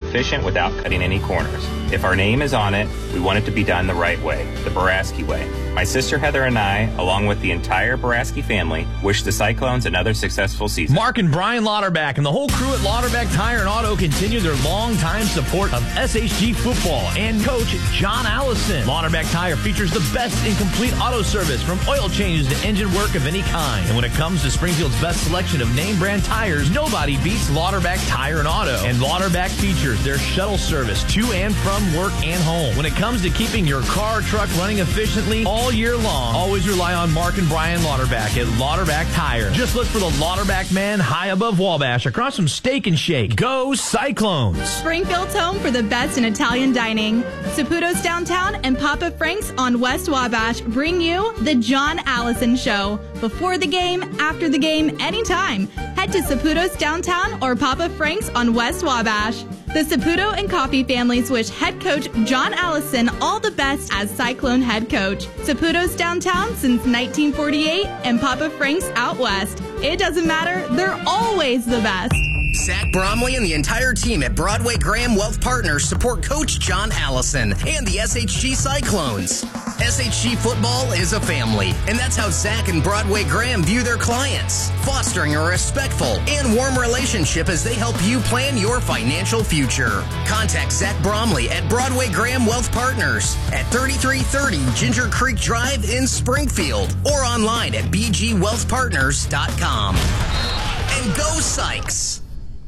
efficient without cutting any corners. If our name is on it, we want it to be done the right way, the Boraski way. My sister Heather and I, along with the entire Boraski family, wish the Cyclones another successful season. Mark and Brian Lauterbach and the whole crew at Lauterbach Tire and Auto continue their long-time support of SHG football and coach John Allison. Lauterbach Tire features the best in complete auto service, from oil changes to engine work of any kind. And when it comes to Springfield's best selection of name brand tires, nobody beats Lauterbach Tire and Auto. And Lauterbach features their shuttle service to and from work and home. When it comes to keeping your car or truck running efficiently all year long, always rely on Mark and Brian Lauterbach at Lauterbach Tire. Just look for the Lauterbach man high above Wabash across from Steak and Shake. Go Cyclones! Springfield's home for the best in Italian dining. Saputo's Downtown and Papa Frank's on West Wabash bring you the John Allison Show. Before the game, after the game, anytime. Head to Saputo's Downtown or Papa Frank's on West Wabash. The Saputo and Coffee families wish head coach John Allison all the best as Cyclone head coach. Saputo's Downtown since 1948 and Papa Frank's out west. It doesn't matter, they're always the best. Zach Bromley and the entire team at Broadway Graham Wealth Partners support Coach John Allison and the SHG Cyclones. SHG football is a family, and that's how Zach and Broadway Graham view their clients, fostering a respectful and warm relationship as they help you plan your financial future. Contact Zach Bromley at Broadway Graham Wealth Partners at 3330 Ginger Creek Drive in Springfield or online at bgwealthpartners.com. And go Sykes!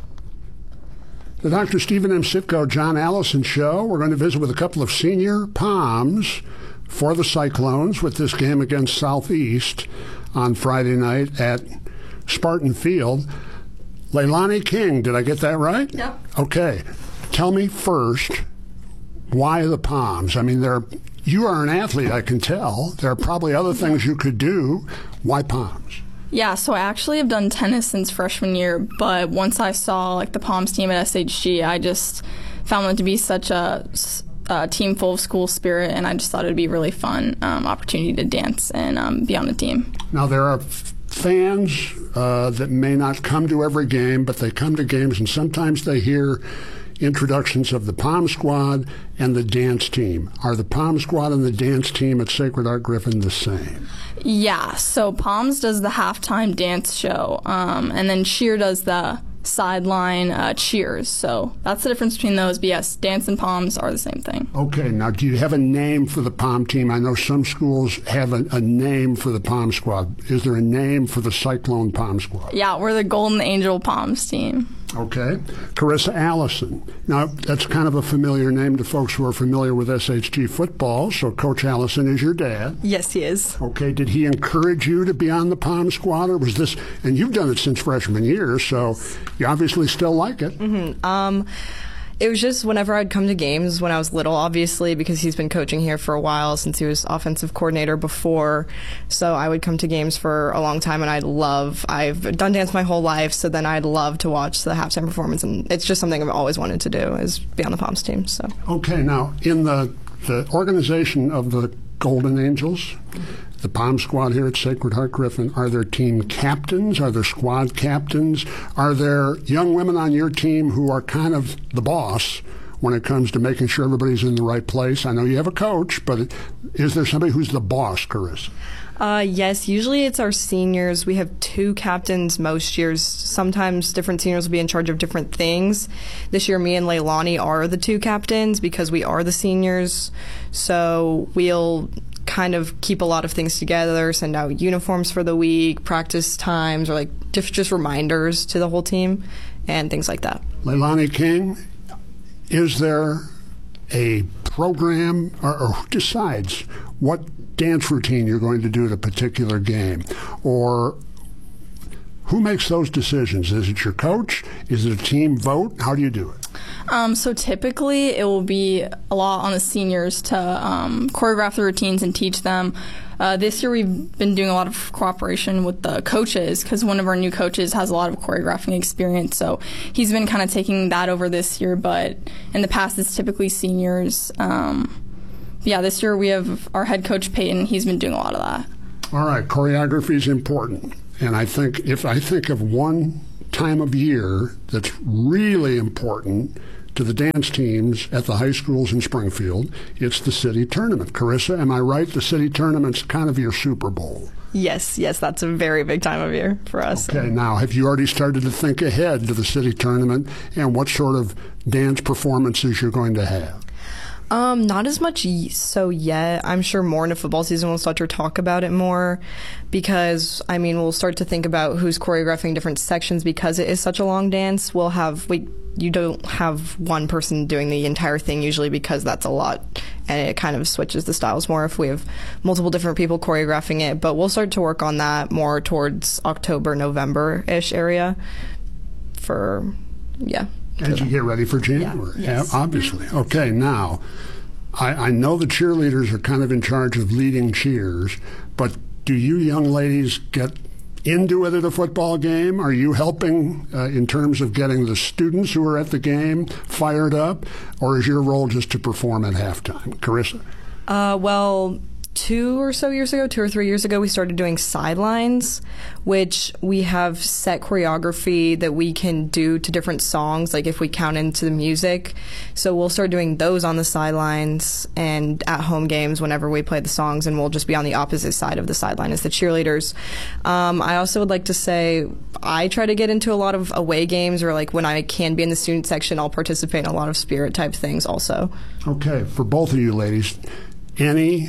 The Dr. Stephen M. Sitko, John Allison Show. We're going to visit with a couple of senior Poms for the Cyclones with this game against Southeast on Friday night at Spartan Field. Leilani King, did I get that right? Yep. Okay. Tell me first, why the Poms? I mean, you are an athlete, I can tell. There are probably other things you could do. Why Poms? Yeah, so I actually have done tennis since freshman year, but once I saw the Poms team at SHG, I just found them to be such a team full of school spirit, and I just thought it would be a really fun opportunity to dance and be on the team. Now, there are fans that may not come to every game, but they come to games, and sometimes they hear introductions of the Pom Squad and the dance team. Are the Pom Squad and the dance team at Sacred Heart Griffin the same? Yeah, so Poms does the halftime dance show, and then Cheer does the sideline cheers. So that's the difference between those. But yes, dance and Poms are the same thing. Okay, now do you have a name for the Pom team? I know some schools have a name for the Pom Squad. Is there a name for the Cyclone Pom Squad? Yeah, we're the Golden Angel Poms team. Okay. Carissa Allison. Now, that's kind of a familiar name to folks who are familiar with SHG football, so Coach Allison is your dad. Yes, he is. Okay. Did he encourage you to be on the Pom Squad, or was this, and you've done it since freshman year, so you obviously still like it. Mm-hmm. It was just whenever I'd come to games when I was little, obviously, because he's been coaching here for a while since he was offensive coordinator before. So I would come to games for a long time, and I've done dance my whole life, so then I'd love to watch the halftime performance, and it's just something I've always wanted to do, is be on the Poms team. So. Okay, now, in the organization of the Golden Angels, the Pom Squad here at Sacred Heart Griffin, are there team captains? Are there squad captains? Are there young women on your team who are kind of the boss when it comes to making sure everybody's in the right place? I know you have a coach, but is there somebody who's the boss, Carissa? Yes, usually it's our seniors. We have 2 captains most years. Sometimes different seniors will be in charge of different things. This year, me and Leilani are the 2 captains because we are the seniors. So we'll kind of keep a lot of things together, send out uniforms for the week, practice times, or just reminders to the whole team and things like that. Leilani King, is there a program, or who decides what dance routine you're going to do at a particular game? Or who makes those decisions? Is it your coach? Is it a team vote? How do you do it? So typically it will be a lot on the seniors to choreograph the routines and teach them. This year we've been doing a lot of cooperation with the coaches because one of our new coaches has a lot of choreographing experience. So he's been kind of taking that over this year, but in the past it's typically seniors. This year we have our head coach Peyton. He's been doing a lot of that. All right, choreography is important. And I think if I think of one time of year that's really important to the dance teams at the high schools in Springfield. It's the city tournament. Carissa, am I right? The city tournament's kind of your Super Bowl. Yes, that's a very big time of year for us. Okay, now, have you already started to think ahead to the city tournament and what sort of dance performances you're going to have? Not as much so yet. I'm sure more in the football season we'll start to talk about it more because, we'll start to think about who's choreographing different sections because it is such a long dance. You don't have one person doing the entire thing usually because that's a lot and it kind of switches the styles more if we have multiple different people choreographing it. But we'll start to work on that more towards October, November-ish area As you get ready for January, yes. Obviously. Okay, now, I know the cheerleaders are kind of in charge of leading cheers, but do you young ladies get into it at a football game? Are you helping in terms of getting the students who are at the game fired up, or is your role just to perform at halftime? Carissa? 2 or 3 years ago, we started doing sidelines, which we have set choreography that we can do to different songs, like if we count into the music. So we'll start doing those on the sidelines and at home games whenever we play the songs, and we'll just be on the opposite side of the sideline as the cheerleaders. I also would like to say I try to get into a lot of away games, or like when I can be in the student section, I'll participate in a lot of spirit type things also. Okay, for both of you ladies, any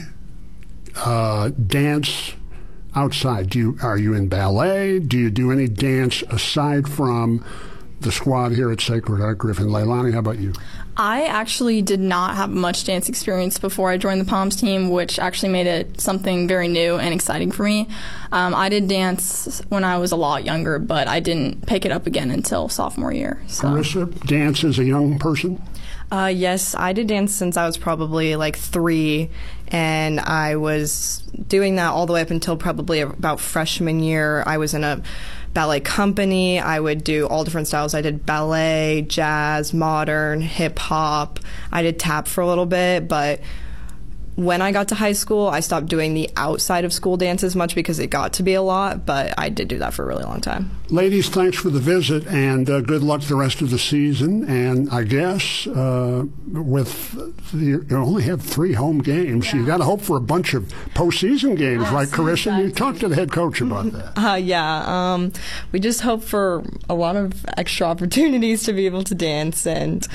dance outside? Are you in ballet? Do you do any dance aside from the squad here at Sacred Heart Griffin? Leilani, how about you? I actually did not have much dance experience before I joined the Palms team, which actually made it something very new and exciting for me. I did dance when I was a lot younger, but I didn't pick it up again until sophomore year. So. Carissa, dance as a young person? Yes, I did dance since I was probably like 3, and I was doing that all the way up until probably about freshman year. I was in a ballet company. I would do all different styles. I did ballet, jazz, modern, hip hop. I did tap for a little bit, but when I got to high school, I stopped doing the outside of school dance as much because it got to be a lot, but I did do that for a really long time. Ladies, thanks for the visit, and good luck the rest of the season. And I guess you only have 3 home games, so you got to hope for a bunch of postseason games, right, Carissa? Exactly. You talked to the head coach about that. We just hope for a lot of extra opportunities to be able to dance and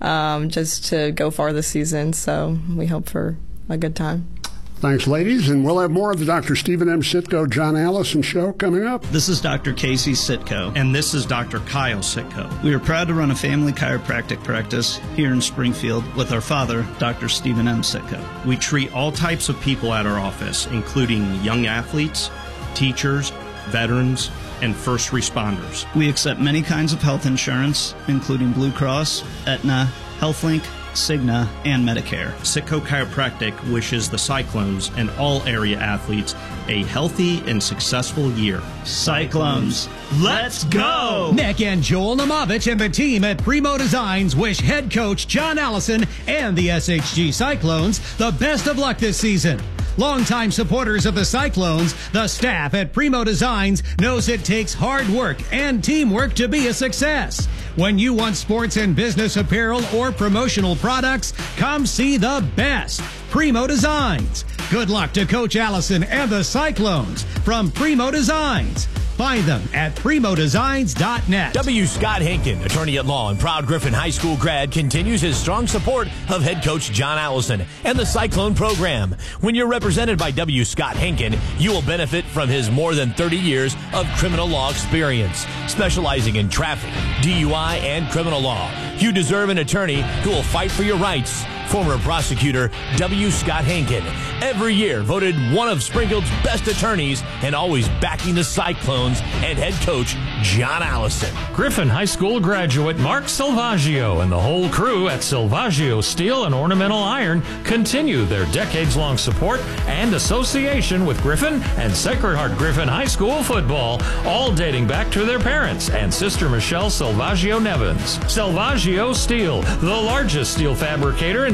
just to go far this season, so we hope for a good time. Thanks, ladies, and we'll have more of the Dr. Stephen M. Sitko, John Allison show coming up. This is Dr. Casey Sitko, and this is Dr. Kyle Sitko. We are proud to run a family chiropractic practice here in Springfield with our father, Dr. Stephen M. Sitko. We treat all types of people at our office, including young athletes, teachers, veterans, and first responders. We accept many kinds of health insurance, including Blue Cross, Aetna, HealthLink, Cigna, and Medicare. Sitko Chiropractic wishes the Cyclones and all area athletes a healthy and successful year. Cyclones, let's go! Nick and Joel Namovich and the team at Primo Designs wish head coach John Allison and the SHG Cyclones the best of luck this season. Longtime supporters of the Cyclones, the staff at Primo Designs knows it takes hard work and teamwork to be a success. When you want sports and business apparel or promotional products, come see the best. Primo Designs. Good luck to Coach Allison and the Cyclones from Primo Designs. Find them at primodesigns.net. W. Scott Henkin, attorney at law and proud Griffin High School grad, continues his strong support of head coach John Allison and the Cyclone program. When you're represented by W. Scott Henkin, you will benefit from his more than 30 years of criminal law experience, specializing in traffic, DUI, and criminal law. You deserve an attorney who will fight for your rights. Former prosecutor W. Scott Henkin, every year voted one of Springfield's best attorneys and always backing the Cyclones and head coach John Allison. Griffin High School graduate Mark Silvaggio and the whole crew at Silvaggio Steel and Ornamental Iron continue their decades-long support and association with Griffin and Sacred Heart Griffin High School football, all dating back to their parents and sister Michelle Silvaggio Nevins. Silvaggio Steel, the largest steel fabricator in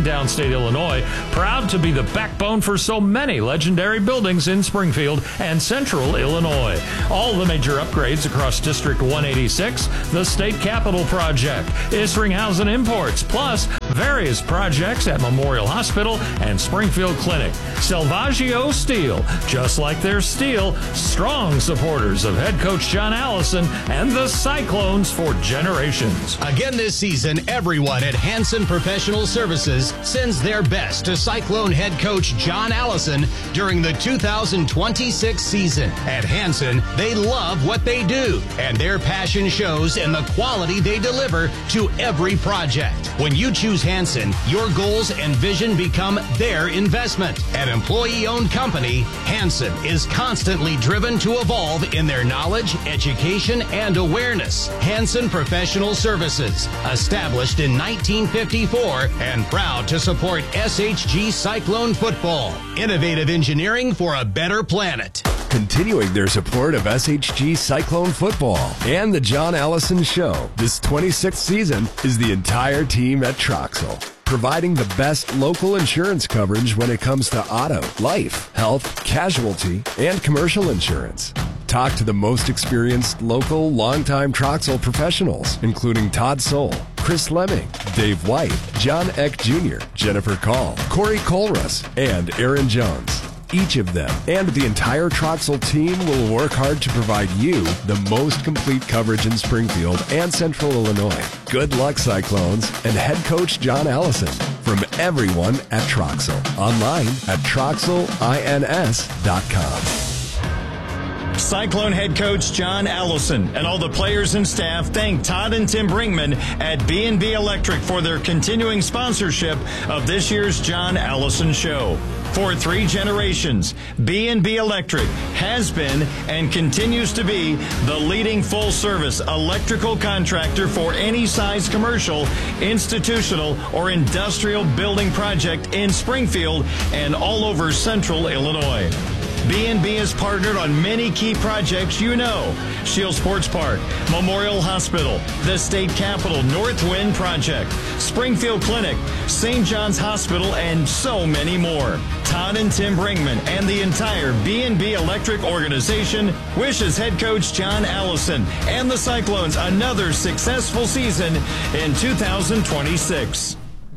downstate Illinois, proud to be the backbone for so many legendary buildings in Springfield and central Illinois. All the major upgrades across District 186, the State Capitol Project, Isringhausen Imports, plus various projects at Memorial Hospital and Springfield Clinic. Salvaggio Steel, just like their steel, strong supporters of head coach John Allison and the Cyclones for generations. Again this season, everyone at Hanson Professional Services sends their best to Cyclone head coach John Allison during the 2026 season. At Hanson, they love what they do, and their passion shows in the quality they deliver to every project. When you choose Hanson, your goals and vision become their investment. An employee-owned company, Hanson is constantly driven to evolve in their knowledge, education, and awareness. Hanson Professional Services, established in 1954 and proud to support SHG Cyclone football. Innovative engineering for a better planet. Continuing their support of SHG Cyclone football and the John Allison Show, this 26th season is the entire team at Troxel, providing the best local insurance coverage when it comes to auto, life, health, casualty, and commercial insurance. Talk to the most experienced local, longtime Troxel professionals, including Todd Soul, Chris Lemming, Dave White, John Eck Jr., Jennifer Call, Corey Colrus, and Aaron Jones. Each of them and the entire Troxel team will work hard to provide you the most complete coverage in Springfield and Central Illinois. Good luck, Cyclones, and head coach John Allison from everyone at Troxel. Online at troxelins.com. Cyclone head coach John Allison and all the players and staff thank Todd and Tim Brinkman at B&B Electric for their continuing sponsorship of this year's John Allison Show. For 3 generations, B&B Electric has been and continues to be the leading full-service electrical contractor for any size commercial, institutional, or industrial building project in Springfield and all over central Illinois. B&B has partnered on many key projects you know. Shield Sports Park, Memorial Hospital, the State Capitol North Wind Project, Springfield Clinic, St. John's Hospital, and so many more. Todd and Tim Brinkman and the entire B&B Electric organization wishes head coach John Allison and the Cyclones another successful season in 2026.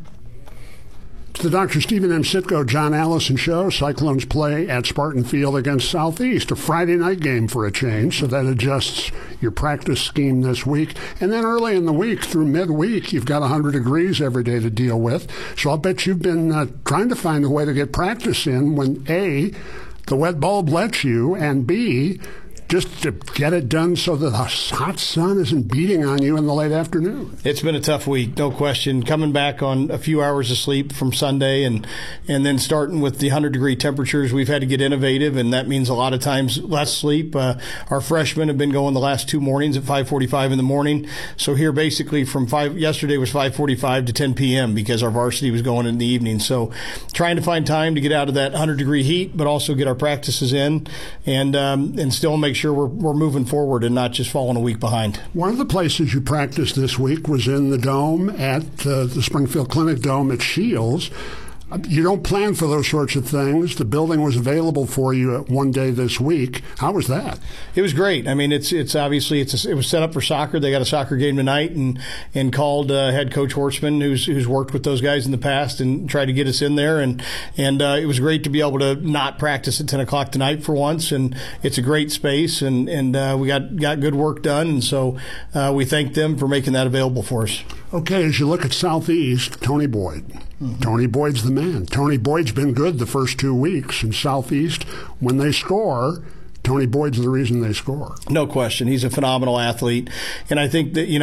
It's the Dr. Stephen M. Sitko, John Allison Show. Cyclones play at Spartan Field against Southeast, a Friday night game for a change, so that adjusts your practice scheme this week. And then early in the week, through midweek, you've got 100 degrees every day to deal with. So I'll bet you've been trying to find a way to get practice in when, A, the wet bulb lets you, and B, just to get it done so that the hot sun isn't beating on you in the late afternoon. It's been a tough week, no question. Coming back on a few hours of sleep from Sunday and then starting with the 100-degree temperatures, we've had to get innovative, and that means a lot of times less sleep. Our freshmen have been going the last 2 mornings at 5:45 in the morning. So here basically from yesterday was 5:45 to 10 p.m. because our varsity was going in the evening. So trying to find time to get out of that 100-degree heat, but also get our practices in and still make sure we're moving forward and not just falling a week behind. One of the places you practiced this week was in the dome at the Springfield Clinic Dome at Shields. You don't plan for those sorts of things. The building was available for you one day this week. How was that? It was great. I mean, it was set up for soccer. They got a soccer game tonight and called head coach Horstman, who's worked with those guys in the past, and tried to get us in there. And it was great to be able to not practice at 10 o'clock tonight for once. And it's a great space, and we got good work done. And so we thank them for making that available for us. Okay, as you look at Southeast, Tony Boyd. Mm-hmm. Tony Boyd's the man. Tony Boyd's been good the first 2 weeks. In Southeast, when they score, Tony Boyd's the reason they score. No question. He's a phenomenal athlete. And I think that,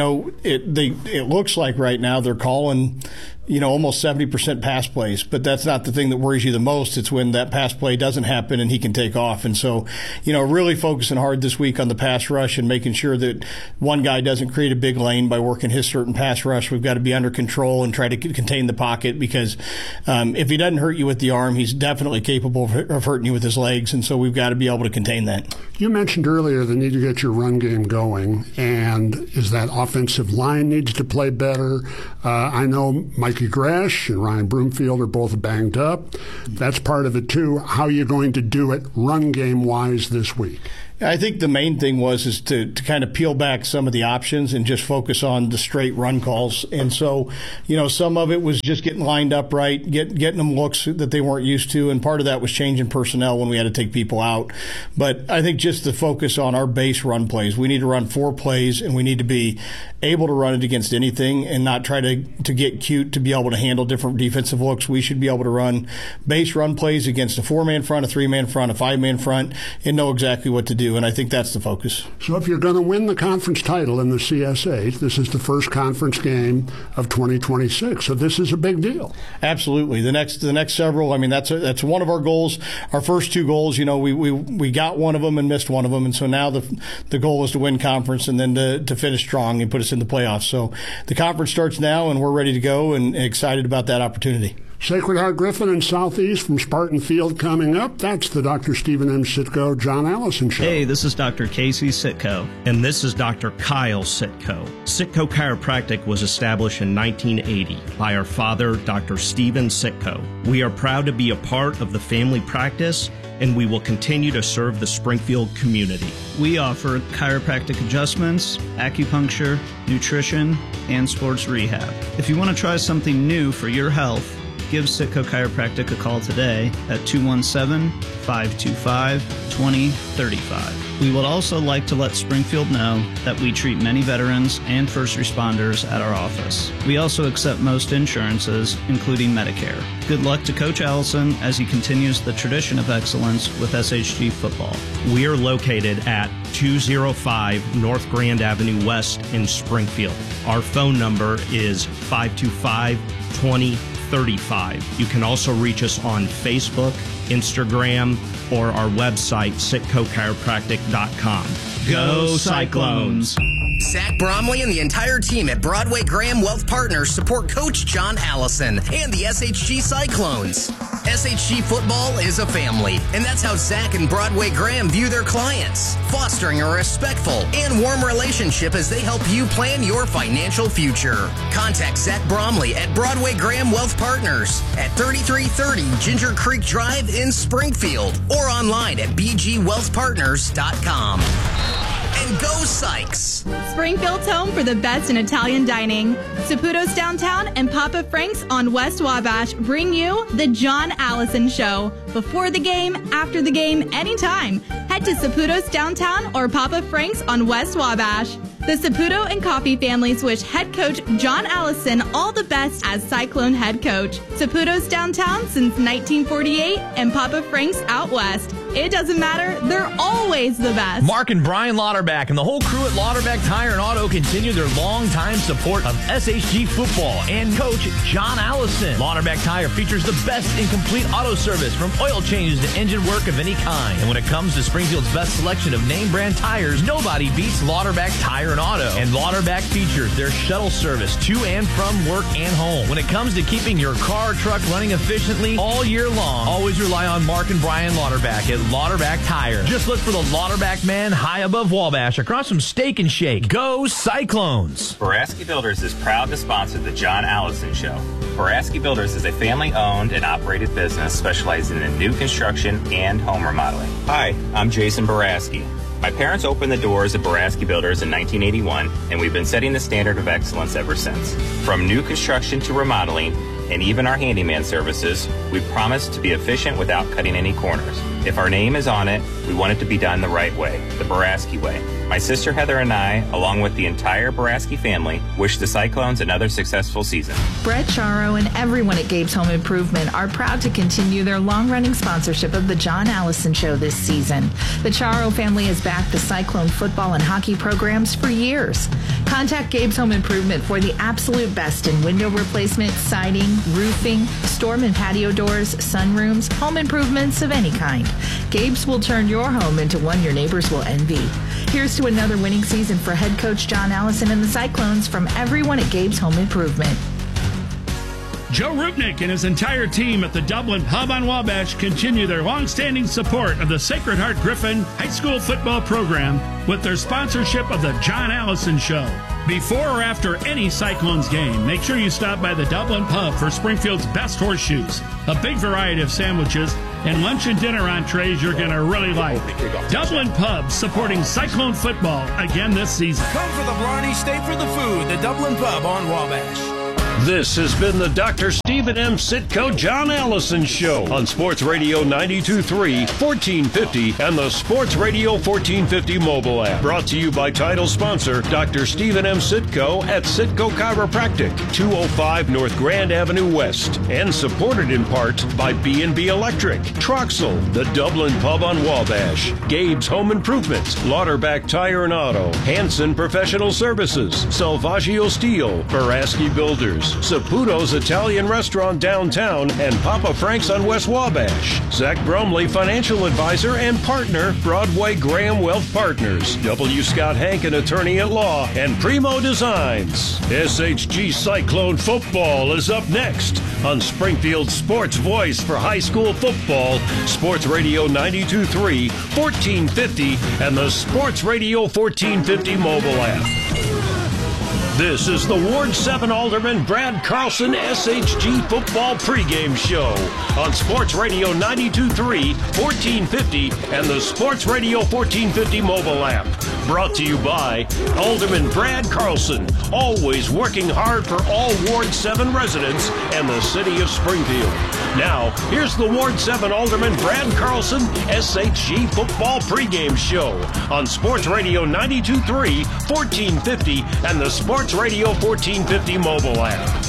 it looks like right now they're calling, almost 70% pass plays, but that's not the thing that worries you the most. It's when that pass play doesn't happen and he can take off. And so, really focusing hard this week on the pass rush and making sure that one guy doesn't create a big lane by working his certain pass rush. We've got to be under control and try to contain the pocket because if he doesn't hurt you with the arm, he's definitely capable of hurting you with his legs. And so we've got to be able to contain that. You mentioned earlier the need to get your run game going, and is that offensive line needs to play better? I know Mike Ricky Gresh and Ryan Broomfield are both banged up. That's part of it, too. How are you going to do it run game-wise this week? I think the main thing is to kind of peel back some of the options and just focus on the straight run calls. And so, some of it was just getting lined up right, getting them looks that they weren't used to, and part of that was changing personnel when we had to take people out. But I think just the focus on our base run plays. We need to run 4 plays, and we need to be able to run it against anything and not try to get cute to be able to handle different defensive looks. We should be able to run base run plays against a 4-man front, a 3-man front, a 5-man front, and know exactly what to do. And I think that's the focus. So if you're going to win the conference title in the CSA, this is the first conference game of 2026. So this is a big deal. Absolutely. The next several, that's one of our goals. Our first 2 goals, we got one of them and missed one of them. And so now the goal is to win conference and then to finish strong and put us in the playoffs. So the conference starts now, and we're ready to go and excited about that opportunity. Sacred Heart Griffin and Southeast from Spartan Field coming up. That's the Dr. Stephen M. Sitko, John Allison Show. Hey, this is Dr. Casey Sitko, and this is Dr. Kyle Sitko. Sitko Chiropractic was established in 1980 by our father, Dr. Stephen Sitko. We are proud to be a part of the family practice, and we will continue to serve the Springfield community. We offer chiropractic adjustments, acupuncture, nutrition, and sports rehab. If you want to try something new for your health, give Sitko Chiropractic a call today at 217-525-2035. We would also like to let Springfield know that we treat many veterans and first responders at our office. We also accept most insurances, including Medicare. Good luck to Coach Allison as he continues the tradition of excellence with SHG football. We are located at 205 North Grand Avenue West in Springfield. Our phone number is 525-2035. You can also reach us on Facebook, Instagram, or our website, sitkochiropractic.com. Go Cyclones! Zach Bromley and the entire team at Broadway Graham Wealth Partners support Coach John Allison and the SHG Cyclones. SHG football is a family, and that's how Zach and Broadway Graham view their clients, fostering a respectful and warm relationship as they help you plan your financial future. Contact Zach Bromley at Broadway Graham Wealth Partners at 3330 Ginger Creek Drive in Springfield or online at bgwealthpartners.com. And go Sykes! Springfield's home for the best in Italian dining. Saputo's Downtown and Papa Frank's on West Wabash bring you the John Allison Show. Before the game, after the game, anytime. Head to Saputo's Downtown or Papa Frank's on West Wabash. The Saputo and Coffee families wish head coach John Allison all the best as Cyclone head coach. Saputo's Downtown since 1948 and Papa Frank's out west. It doesn't matter, they're always the best. Mark and Brian Lauterbach and the whole crew at Lauterbach Tire and Auto continue their long-time support of SHG football and coach John Allison. Lauterbach Tire features the best in complete auto service from oil changes to engine work of any kind. And when it comes to Springfield's best selection of name brand tires, nobody beats Lauterbach Tire and Auto. And Lauterbach features their shuttle service to and from work and home. When it comes to keeping your car or truck running efficiently all year long, always rely on Mark and Brian Lauterbach at Lauterbach Tire. Just look for the Lauterbach man high above Wabash across from Steak and Shake. Go Cyclones! Boraski Builders is proud to sponsor the John Allison Show. Boraski Builders is a family-owned and operated business specializing in new construction and home remodeling. Hi, I'm Jason Boraski. My parents opened the doors of Boraski Builders in 1981, and we've been setting the standard of excellence ever since. From new construction to remodeling, and even our handyman services, we promise to be efficient without cutting any corners. If our name is on it, we want it to be done the right way, the Boraski way. My sister Heather and I, along with the entire Boraski family, wish the Cyclones another successful season. Brett Charo and everyone at Gabe's Home Improvement are proud to continue their long-running sponsorship of the John Allison Show this season. The Charo family has backed the Cyclone football and hockey programs for years. Contact Gabe's Home Improvement for the absolute best in window replacement, siding, roofing, storm and patio doors, sunrooms, home improvements of any kind. Gabe's will turn your home into one your neighbors will envy. Here's to another winning season for head coach John Allison and the Cyclones from everyone at Gabe's Home Improvement. Joe Rupnick and his entire team at the Dublin Pub on Wabash continue their long-standing support of the Sacred Heart Griffin High School football program with their sponsorship of the John Allison Show. Before or after any Cyclones game, make sure you stop by the Dublin Pub for Springfield's best horseshoes. A big variety of sandwiches and lunch and dinner entrees you're going to really like. Dublin Pub supporting Cyclone football again this season. Come for the Blarney, stay for the food. The Dublin Pub on Wabash. This has been the Dr. Stephen M. Sitko John Allison Show on Sports Radio 92.3, 1450, and the Sports Radio 1450 mobile app. Brought to you by title sponsor Dr. Stephen M. Sitko at Sitko Chiropractic, 205 North Grand Avenue West, and supported in part by B&B Electric, Troxel, the Dublin Pub on Wabash, Gabe's Home Improvements, Lauterbach Tire and Auto, Hanson Professional Services, Salvaggio Steel, Baraski Builders, Saputo's Italian Restaurant downtown, and Papa Frank's on West Wabash. Zach Brumley, financial advisor and partner, Broadway Graham Wealth Partners. W. Scott Hankin, attorney at law, and Primo Designs. SHG Cyclone football is up next on Springfield's sports voice for high school football, Sports Radio 92.3, 1450, and the Sports Radio 1450 mobile app. This is the Ward 7 Alderman Brad Carlson SHG football pregame show on Sports Radio 92.3, 1450, and the Sports Radio 1450 mobile app. Brought to you by Alderman Brad Carlson, always working hard for all Ward 7 residents and the city of Springfield. Now, here's the Ward 7 Alderman Brad Carlson SHG football pregame show on Sports Radio 92.3, 1450, and the Sports Radio 1450 mobile app.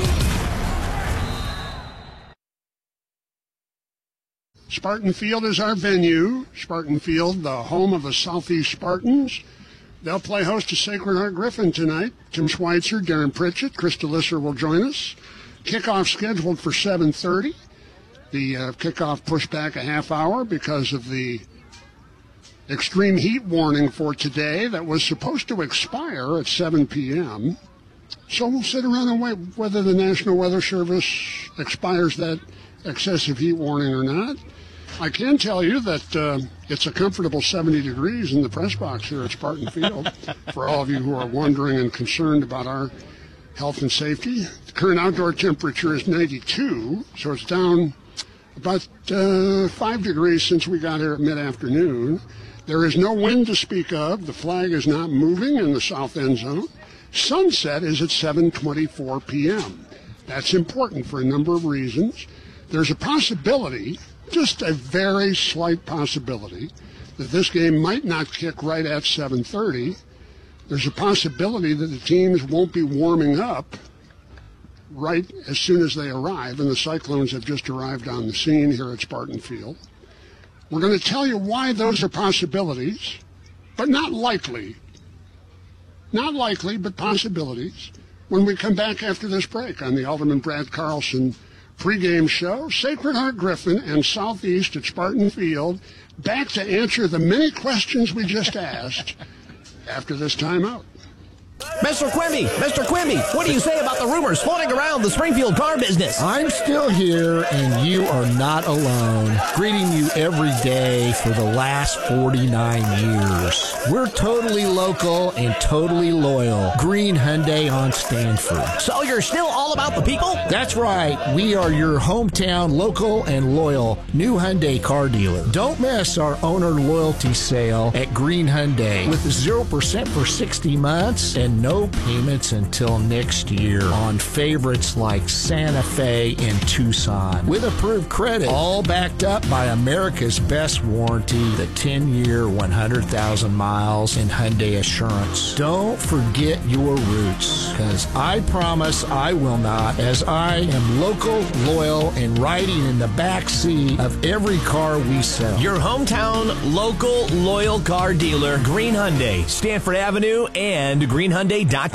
Spartan Field is our venue. Spartan Field, the home of the Southeast Spartans. They'll play host to Sacred Heart Griffin tonight. Tim Schweitzer, Darren Pritchett, Krista Lisser will join us. Kickoff scheduled for 7:30. The kickoff pushed back a half hour because of the extreme heat warning for today that was supposed to expire at 7 p.m. So we'll sit around and wait whether the National Weather Service expires that excessive heat warning or not. I can tell you that it's a comfortable 70 degrees in the press box here at Spartan Field for all of you who are wondering and concerned about our health and safety. The current outdoor temperature is 92, so it's down about 5 degrees since we got here at mid-afternoon. There is no wind to speak of. The flag is not moving in the south end zone. Sunset is at 7:24 p.m. That's important for a number of reasons. There's a possibility, just a very slight possibility, that this game might not kick right at 7:30. There's a possibility that the teams won't be warming up right as soon as they arrive, and the Cyclones have just arrived on the scene here at Spartan Field. We're going to tell you why those are possibilities, but not likely. Not likely, but possibilities, when we come back after this break on the Alderman Brad Carlson pregame show. Sacred Heart Griffin and Southeast at Spartan Field, back to answer the many questions we just asked after this timeout. Mr. Quimby, what do you say about the rumors floating around the Springfield car business? I'm still here, and you are not alone. Greeting you every day for the last 49 years. We're totally local and totally loyal. Green Hyundai on Stanford. So you're still all about the people? That's right. We are your hometown local and loyal new Hyundai car dealer. Don't miss our owner loyalty sale at Green Hyundai with 0% for 60 months and no payments until next year on favorites like Santa Fe and Tucson with approved credit, all backed up by America's best warranty, the 10-year, 100,000 miles in Hyundai Assurance. Don't forget your roots, because I promise I will not, as I am local, loyal, and riding in the back seat of every car we sell. Your hometown, local, loyal car dealer, Green Hyundai, Stanford Avenue, and greenhyundai.com.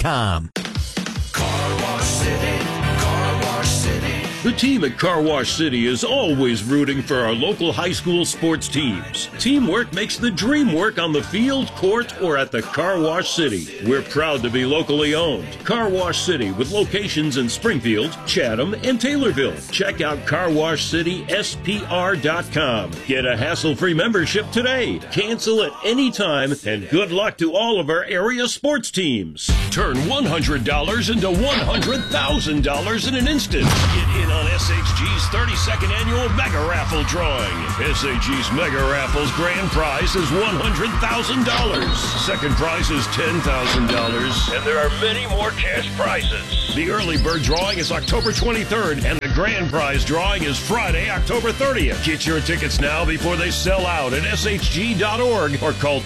Car Wash City, Car Wash City. The team at Car Wash City is always rooting for our local high school sports teams. Teamwork makes the dream work on the field, court, or at the Car Wash City. We're proud to be locally owned. Car Wash City with locations in Springfield, Chatham, and Taylorville. Check out carwashcityspr.com. Get a hassle-free membership today. Cancel at any time, and good luck to all of our area sports teams. Turn $100 into $100,000 in an instant. Get in on SHG's 32nd annual Mega Raffle drawing. SHG's Mega Raffle's grand prize is $100,000. Second prize is $10,000. And there are many more cash prizes. The early bird drawing is October 23rd, and the grand prize drawing is Friday, October 30th. Get your tickets now before they sell out at shg.org or call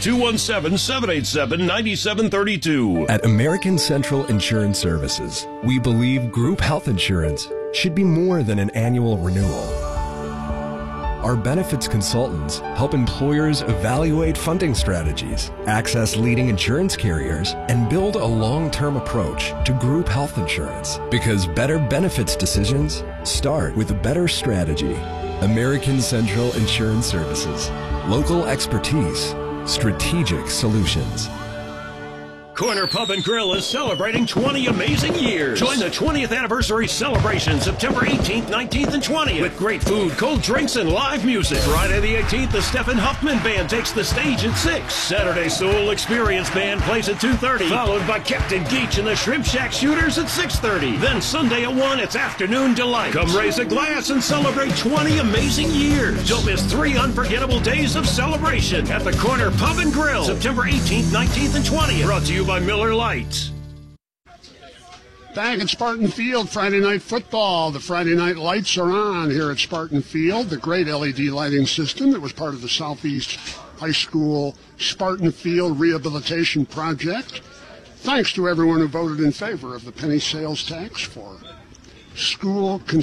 217-787-9732. At American Central Insurance Services, we believe group health insurance should be more than an annual renewal. Our benefits consultants help employers evaluate funding strategies, access leading insurance carriers, and build a long-term approach to group health insurance. Because better benefits decisions start with a better strategy. American Central Insurance Services. Local expertise. Strategic solutions. Corner Pub and Grill is celebrating 20 amazing years. Join the 20th anniversary celebration September 18th, 19th, and 20th with great food, cold drinks, and live music. Friday the 18th, the Stephen Huffman Band takes the stage at 6. Saturday, Soul Experience Band plays at 2:30, followed by Captain Geach and the Shrimp Shack Shooters at 6:30. Then Sunday at 1, it's Afternoon Delight. Come raise a glass and celebrate 20 amazing years. Don't miss 3 unforgettable days of celebration at the Corner Pub and Grill, September 18th, 19th, and 20th. Brought to you by Miller Lite. Back at Spartan Field, Friday night football. The Friday night lights are on here at Spartan Field, the great LED lighting system that was part of the Southeast High School Spartan Field Rehabilitation Project. Thanks to everyone who voted in favor of the penny sales tax for school construction.